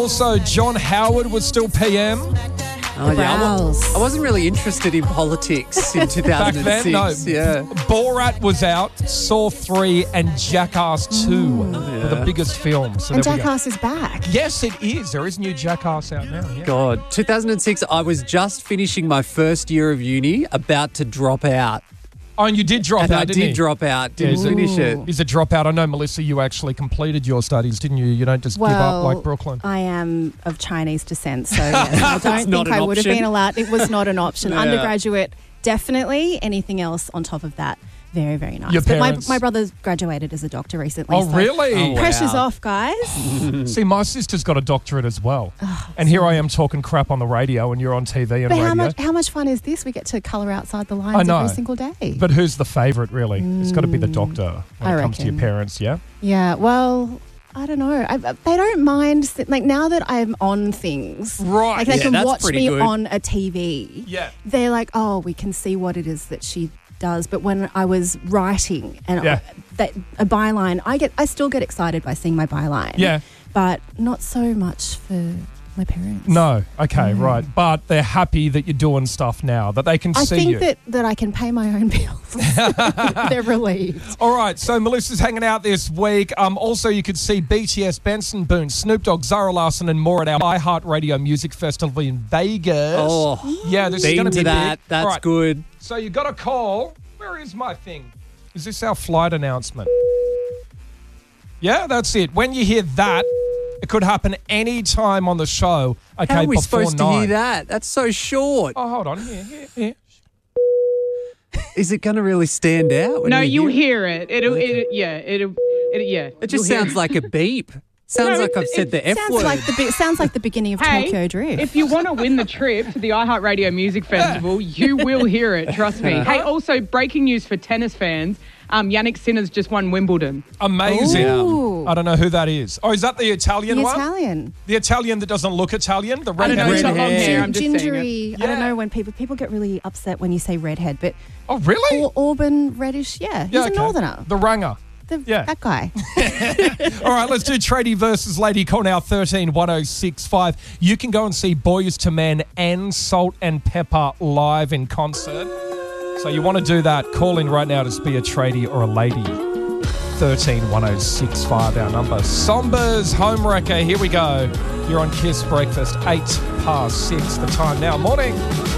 Also, John Howard was still PM. Oh, yeah. I wasn't really interested in politics in 2006. Back then, no. Yeah. Borat was out, Saw 3 and Jackass 2 were the biggest films. So And there we go. Jackass is back. Yes, it is. There is new Jackass out now. Yeah. God, 2006, I was just finishing my first year of uni, about to drop out. Oh, and you did drop And out, I didn't you? did drop out, didn't finish it. Is a dropout? I know, Melissa, you actually completed your studies, didn't you? You don't just give up like Brooklyn. I am of Chinese descent, so yes, I don't not think an I would have option. been allowed. It was not an option. Yeah. Undergraduate, definitely. Anything else on top of that, very, very nice. Your But parents- my brother graduated as a doctor recently. Oh, so really? Oh, wow. Pressure's off, guys. See, my sister's got a doctorate as well. And here I am talking crap on the radio and you're on TV and But radio. how much fun is this? We get to colour outside the I lines know. every single day. But who's the favourite, really? It's got to be the doctor when I it comes to your reckon. parents, yeah? Yeah, well, I don't know. They don't mind. Like, now that I'm on things, Right. like they Yeah, can that's watch pretty me good. on a TV. Yeah. They're like, oh, we can see what it is that she does. But when I was writing and Yeah. a byline, I still get excited by seeing my byline. Yeah. But not so much for my parents. No. Okay, right. But they're happy that you're doing stuff now, that they can I see you. think that I can pay my own bills. They're relieved. All right, so Melissa's hanging out this week. Also, you could see BTS, Benson Boone, Snoop Dogg, Zara Larsson and more at our iHeartRadio Music Festival in Vegas. Oh, yeah, this is been going to to be that. big. That's All right, good. So you got a call. Where is my thing? Is this our flight announcement? Yeah, that's it. When you hear that, it could happen any time on the show. Okay, How are we before supposed to 9. hear that? That's so short. Oh, hold on. Here. Is it going to really stand out? No, you hear it. Yeah. It just sounds like a beep. Sounds like I've said the F word. Sounds like the beginning of Hey, Tokyo Drift. if you want to win the trip to the iHeartRadio Music Festival, you will hear it. Trust me. Hey, also breaking news for tennis fans: Yannick Sinner's just won Wimbledon. Amazing. Ooh. I don't know who that is. Oh, is that the Italian The one? Italian. The Italian that doesn't look Italian? The I don't know. redhead? He's got long Redhead. hair. I'm just saying it. Gingery. I don't Yeah. know when people get really upset when you say redhead, but Oh, really? Auburn reddish. Yeah, he's Yeah, a okay. northerner. The Ranger. Yeah. That guy. All right, let's do Tradie versus Lady. Call now 13-1065. You can go and see Boys to Men and Salt and Pepper live in concert. So you want to do that, call in right now to be a tradie or a lady. 13-1065, our number. Sombers Homewrecker, here we go. You're on Kiss Breakfast, 6:08, the time now. Morning.